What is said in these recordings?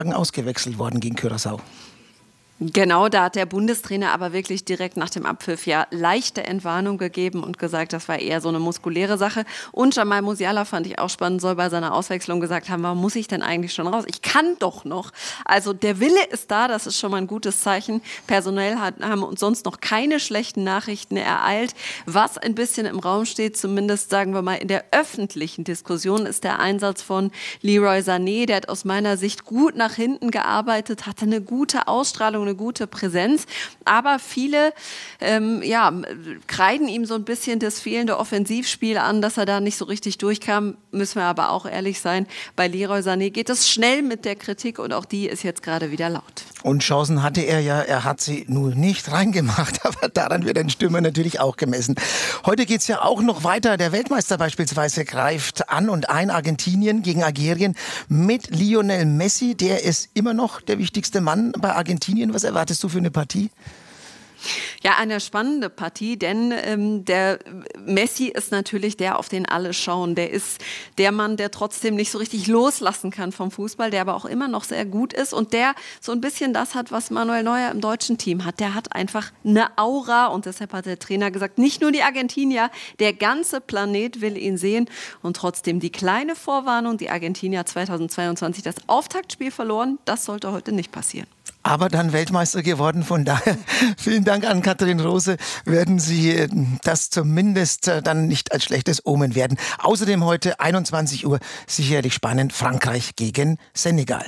ausgewechselt worden gegen Curaçao. Genau, da hat der Bundestrainer aber wirklich direkt nach dem Abpfiff ja leichte Entwarnung gegeben und gesagt, das war eher so eine muskuläre Sache. Und Jamal Musiala, fand ich auch spannend, soll bei seiner Auswechslung gesagt haben, warum muss ich denn eigentlich schon raus? Ich kann doch noch. Also der Wille ist da, das ist schon mal ein gutes Zeichen. Personell haben uns sonst noch keine schlechten Nachrichten ereilt. Was ein bisschen im Raum steht, zumindest sagen wir mal in der öffentlichen Diskussion, ist der Einsatz von Leroy Sané. Der hat aus meiner Sicht gut nach hinten gearbeitet, hatte eine gute Ausstrahlung, eine gute Präsenz, aber viele kreiden ihm so ein bisschen das fehlende Offensivspiel an, dass er da nicht so richtig durchkam, müssen wir aber auch ehrlich sein, bei Leroy Sané geht es schnell mit der Kritik und auch die ist jetzt gerade wieder laut. Und Chancen hatte er ja, er hat sie nur nicht reingemacht, aber daran wird ein Stürmer natürlich auch gemessen. Heute geht's ja auch noch weiter, der Weltmeister beispielsweise greift an und ein, Argentinien gegen Algerien mit Lionel Messi, der ist immer noch der wichtigste Mann bei Argentinien. Was erwartest du für eine Partie? Ja, eine spannende Partie, denn der Messi ist natürlich der, auf den alle schauen. Der ist der Mann, der trotzdem nicht so richtig loslassen kann vom Fußball, der aber auch immer noch sehr gut ist und der so ein bisschen das hat, was Manuel Neuer im deutschen Team hat. Der hat einfach eine Aura und deshalb hat der Trainer gesagt, nicht nur die Argentinier, der ganze Planet will ihn sehen und trotzdem die kleine Vorwarnung, die Argentinier 2022 das Auftaktspiel verloren, das sollte heute nicht passieren. Aber dann Weltmeister geworden, von daher vielen Dank an Katrin Rose, werden Sie das zumindest dann nicht als schlechtes Omen werden. Außerdem heute 21 Uhr sicherlich spannend, Frankreich gegen Senegal.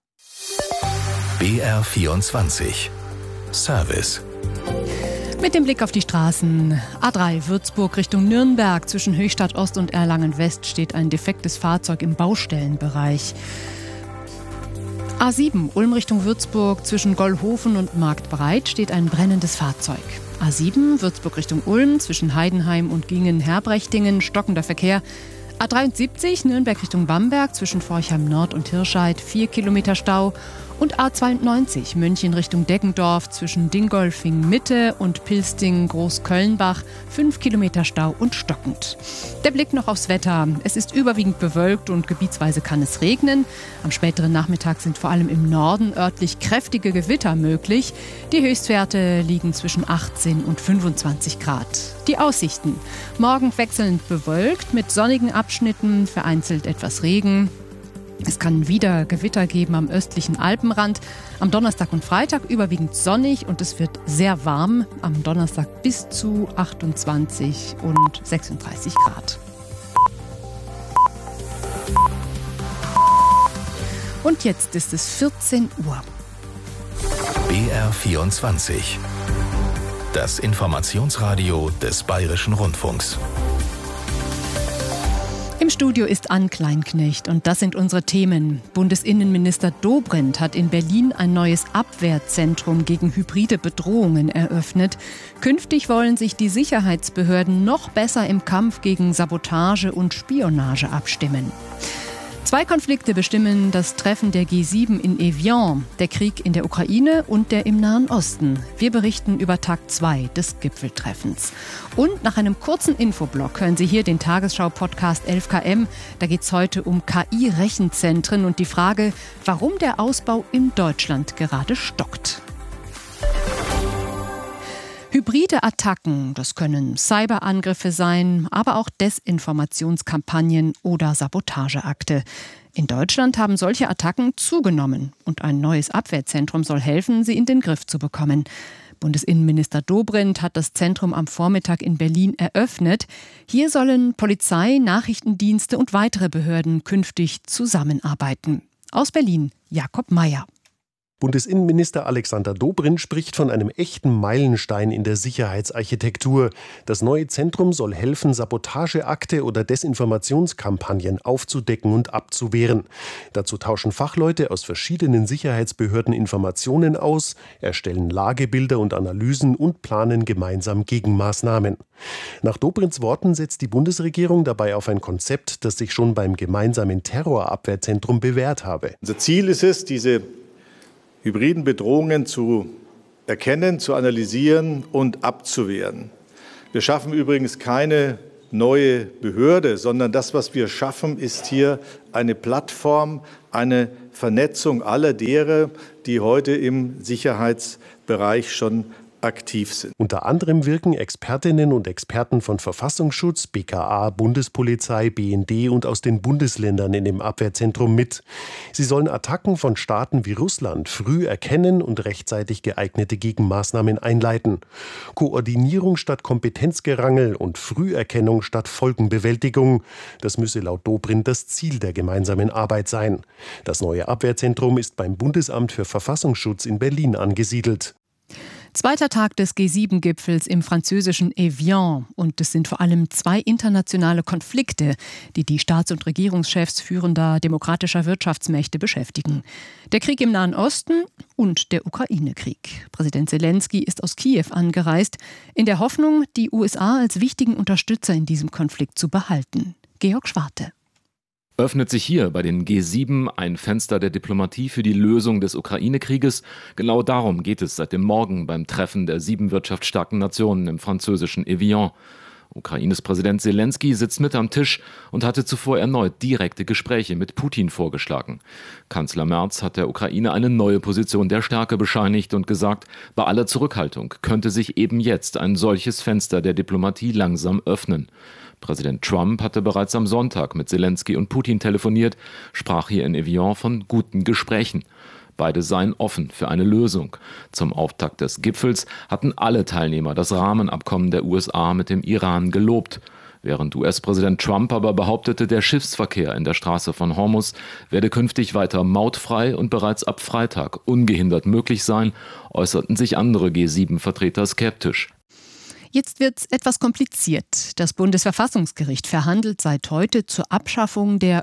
BR24 Service. Mit dem Blick auf die Straßen. A3 Würzburg Richtung Nürnberg. Zwischen Höchstadt Ost und Erlangen West steht ein defektes Fahrzeug im Baustellenbereich. A7 Ulm Richtung Würzburg, zwischen Gollhofen und Marktbreit steht ein brennendes Fahrzeug. A7 Würzburg Richtung Ulm, zwischen Heidenheim und Gingen-Herbrechtingen, stockender Verkehr. A73 Nürnberg Richtung Bamberg, zwischen Forchheim Nord und Hirscheid, 4 Kilometer Stau. Und A92 München Richtung Deggendorf, zwischen Dingolfing Mitte und Pilsting Großkölnbach, 5 Kilometer Stau und stockend. Der Blick noch aufs Wetter. Es ist überwiegend bewölkt und gebietsweise kann es regnen. Am späteren Nachmittag sind vor allem im Norden örtlich kräftige Gewitter möglich. Die Höchstwerte liegen zwischen 18 und 25 Grad. Die Aussichten. Morgen wechselnd bewölkt mit sonnigen Abschnitten, vereinzelt etwas Regen. Es kann wieder Gewitter geben am östlichen Alpenrand. Am Donnerstag und Freitag überwiegend sonnig und es wird sehr warm. Am Donnerstag bis zu 28 und 36 Grad. Und jetzt ist es 14 Uhr. BR24. Das Informationsradio des Bayerischen Rundfunks. Im Studio ist Ann Kleinknecht und das sind unsere Themen. Bundesinnenminister Dobrindt hat in Berlin ein neues Abwehrzentrum gegen hybride Bedrohungen eröffnet. Künftig wollen sich die Sicherheitsbehörden noch besser im Kampf gegen Sabotage und Spionage abstimmen. 2 Konflikte bestimmen das Treffen der G7 in Evian, der Krieg in der Ukraine und der im Nahen Osten. Wir berichten über Tag 2 des Gipfeltreffens. Und nach einem kurzen Infoblock hören Sie hier den Tagesschau-Podcast 11KM. Da geht es heute um KI-Rechenzentren und die Frage, warum der Ausbau in Deutschland gerade stockt. Hybride Attacken, das können Cyberangriffe sein, aber auch Desinformationskampagnen oder Sabotageakte. In Deutschland haben solche Attacken zugenommen und ein neues Abwehrzentrum soll helfen, sie in den Griff zu bekommen. Bundesinnenminister Dobrindt hat das Zentrum am Vormittag in Berlin eröffnet. Hier sollen Polizei, Nachrichtendienste und weitere Behörden künftig zusammenarbeiten. Aus Berlin, Jakob Mayer. Bundesinnenminister Alexander Dobrindt spricht von einem echten Meilenstein in der Sicherheitsarchitektur. Das neue Zentrum soll helfen, Sabotageakte oder Desinformationskampagnen aufzudecken und abzuwehren. Dazu tauschen Fachleute aus verschiedenen Sicherheitsbehörden Informationen aus, erstellen Lagebilder und Analysen und planen gemeinsam Gegenmaßnahmen. Nach Dobrindts Worten setzt die Bundesregierung dabei auf ein Konzept, das sich schon beim gemeinsamen Terrorabwehrzentrum bewährt habe. Unser Ziel ist es, diese hybriden Bedrohungen zu erkennen, zu analysieren und abzuwehren. Wir schaffen übrigens keine neue Behörde, sondern das, was wir schaffen, ist hier eine Plattform, eine Vernetzung aller derer, die heute im Sicherheitsbereich schon aktiv sind. Unter anderem wirken Expertinnen und Experten von Verfassungsschutz, BKA, Bundespolizei, BND und aus den Bundesländern in dem Abwehrzentrum mit. Sie sollen Attacken von Staaten wie Russland früh erkennen und rechtzeitig geeignete Gegenmaßnahmen einleiten. Koordinierung statt Kompetenzgerangel und Früherkennung statt Folgenbewältigung. Das müsse laut Dobrindt das Ziel der gemeinsamen Arbeit sein. Das neue Abwehrzentrum ist beim Bundesamt für Verfassungsschutz in Berlin angesiedelt. Zweiter Tag des G7-Gipfels im französischen Evian. Und es sind vor allem 2 internationale Konflikte, die die Staats- und Regierungschefs führender demokratischer Wirtschaftsmächte beschäftigen. Der Krieg im Nahen Osten und der Ukraine-Krieg. Präsident Zelensky ist aus Kiew angereist, in der Hoffnung, die USA als wichtigen Unterstützer in diesem Konflikt zu behalten. Georg Schwarte. Öffnet sich hier bei den G7 ein Fenster der Diplomatie für die Lösung des Ukraine-Krieges? Genau darum geht es seit dem Morgen beim Treffen der 7 wirtschaftsstarken Nationen im französischen Evian. Ukraines Präsident Zelensky sitzt mit am Tisch und hatte zuvor erneut direkte Gespräche mit Putin vorgeschlagen. Kanzler Merz hat der Ukraine eine neue Position der Stärke bescheinigt und gesagt, bei aller Zurückhaltung könnte sich eben jetzt ein solches Fenster der Diplomatie langsam öffnen. Präsident Trump hatte bereits am Sonntag mit Zelensky und Putin telefoniert, sprach hier in Evian von guten Gesprächen. Beide seien offen für eine Lösung. Zum Auftakt des Gipfels hatten alle Teilnehmer das Rahmenabkommen der USA mit dem Iran gelobt. Während US-Präsident Trump aber behauptete, der Schiffsverkehr in der Straße von Hormuz werde künftig weiter mautfrei und bereits ab Freitag ungehindert möglich sein, äußerten sich andere G7-Vertreter skeptisch. Jetzt wird's etwas kompliziert. Das Bundesverfassungsgericht verhandelt seit heute zur Abschaffung der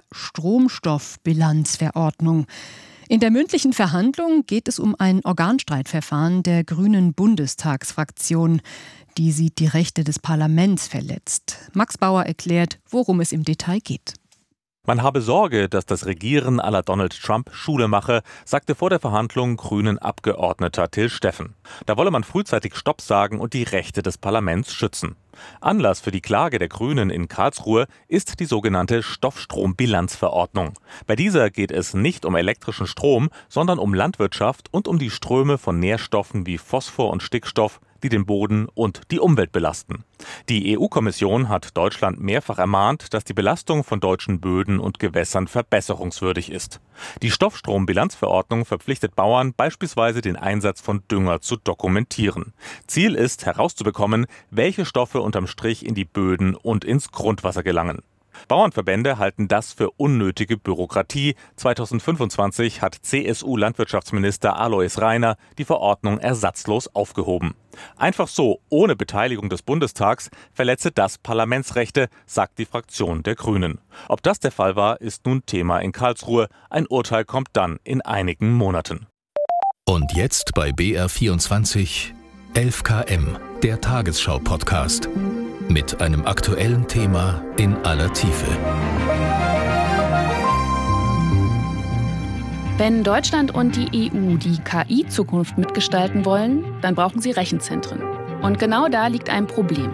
Stromstoffbilanzverordnung. In der mündlichen Verhandlung geht es um ein Organstreitverfahren der Grünen Bundestagsfraktion. Die sieht die Rechte des Parlaments verletzt. Max Bauer erklärt, worum es im Detail geht. Man habe Sorge, dass das Regieren à la Donald Trump Schule mache, sagte vor der Verhandlung Grünen-Abgeordneter Till Steffen. Da wolle man frühzeitig Stopp sagen und die Rechte des Parlaments schützen. Anlass für die Klage der Grünen in Karlsruhe ist die sogenannte Stoffstrombilanzverordnung. Bei dieser geht es nicht um elektrischen Strom, sondern um Landwirtschaft und um die Ströme von Nährstoffen wie Phosphor und Stickstoff, die den Boden und die Umwelt belasten. Die EU-Kommission hat Deutschland mehrfach ermahnt, dass die Belastung von deutschen Böden und Gewässern verbesserungswürdig ist. Die Stoffstrombilanzverordnung verpflichtet Bauern, beispielsweise den Einsatz von Dünger zu dokumentieren. Ziel ist, herauszubekommen, welche Stoffe unterm Strich in die Böden und ins Grundwasser gelangen. Bauernverbände halten das für unnötige Bürokratie. 2025 hat CSU-Landwirtschaftsminister Alois Rainer die Verordnung ersatzlos aufgehoben. Einfach so, ohne Beteiligung des Bundestags, verletze das Parlamentsrechte, sagt die Fraktion der Grünen. Ob das der Fall war, ist nun Thema in Karlsruhe. Ein Urteil kommt dann in einigen Monaten. Und jetzt bei BR24 11KM, der Tagesschau-Podcast. Mit einem aktuellen Thema in aller Tiefe. Wenn Deutschland und die EU die KI-Zukunft mitgestalten wollen, dann brauchen sie Rechenzentren. Und genau da liegt ein Problem.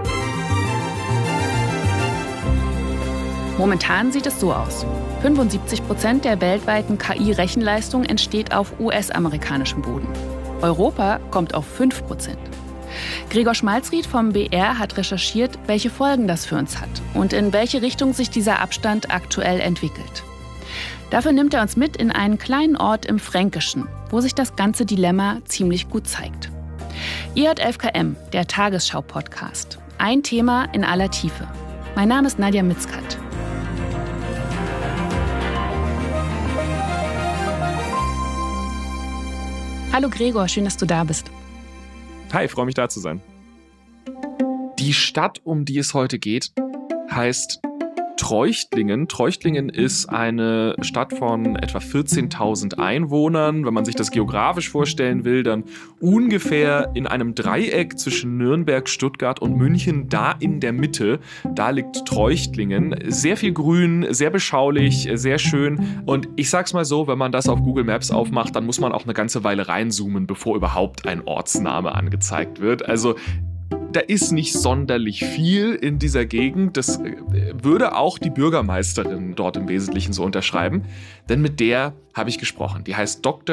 Momentan sieht es so aus. 75% der weltweiten KI-Rechenleistung entsteht auf US-amerikanischem Boden. Europa kommt auf 5%. Gregor Schmalzried vom BR hat recherchiert, welche Folgen das für uns hat und in welche Richtung sich dieser Abstand aktuell entwickelt. Dafür nimmt er uns mit in einen kleinen Ort im Fränkischen, wo sich das ganze Dilemma ziemlich gut zeigt. Ihr hört 11KM, der Tagesschau-Podcast. Ein Thema in aller Tiefe. Mein Name ist Nadja Mitzkat. Hallo Gregor, schön, dass du da bist. Hi, freue mich da zu sein. Die Stadt, um die es heute geht, heißt Treuchtlingen. Treuchtlingen ist eine Stadt von etwa 14.000 Einwohnern. Wenn man sich das geografisch vorstellen will, dann ungefähr in einem Dreieck zwischen Nürnberg, Stuttgart und München, da in der Mitte, da liegt Treuchtlingen. Sehr viel Grün, sehr beschaulich, sehr schön. Und ich sag's mal so, wenn man das auf Google Maps aufmacht, dann muss man auch eine ganze Weile reinzoomen, bevor überhaupt ein Ortsname angezeigt wird. Also da ist nicht sonderlich viel in dieser Gegend. Das würde auch die Bürgermeisterin dort im Wesentlichen so unterschreiben. Denn mit der habe ich gesprochen. Die heißt Dr.